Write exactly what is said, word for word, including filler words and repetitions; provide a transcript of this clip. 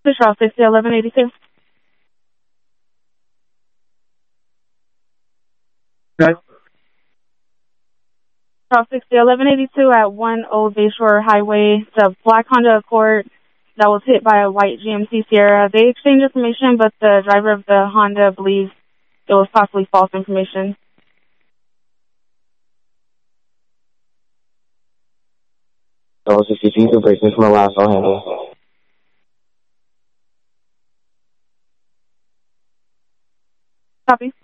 Patrol sixty eleven eighty-two. Okay. Patrol sixty eleven eighty-two at one Old Bayshore Highway. It's a black Honda Accord that was hit by a white G M C Sierra. They exchanged information, but the driver of the Honda believes it was possibly false information. So sixty-two to break from the last, I'll handle. Copy.